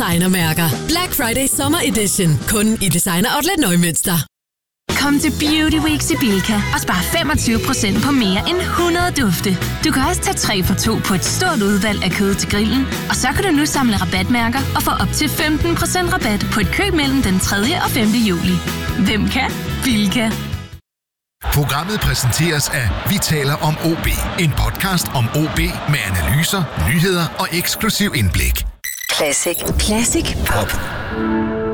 designermærker. Black Friday Summer Edition. Kun i Designer Outlet Neumünster. Kom til Beauty Weeks i Bilka og spar 25% på mere end 100 dufte. Du kan også tage 3 for 2 på et stort udvalg af kød til grillen. Og så kan du nu samle rabatmærker og få op til 15% rabat på et køb mellem den 3. og 5. juli. Hvem kan? Bilka. Programmet præsenteres af Vi taler om OB. En podcast om OB med analyser, nyheder og eksklusiv indblik. Classic Pop.